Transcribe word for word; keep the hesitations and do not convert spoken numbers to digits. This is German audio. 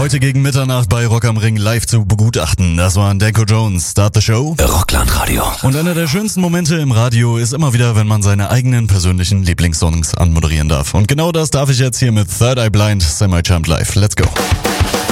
Heute gegen Mitternacht bei Rock am Ring live zu begutachten. Das war Danko Jones. Start the Show. Rockland Radio. Und einer der schönsten Momente im Radio ist immer wieder, wenn man seine eigenen persönlichen Lieblingssongs anmoderieren darf. Und genau das darf ich jetzt hier mit Third Eye Blind Semi-Champ Live. Let's go.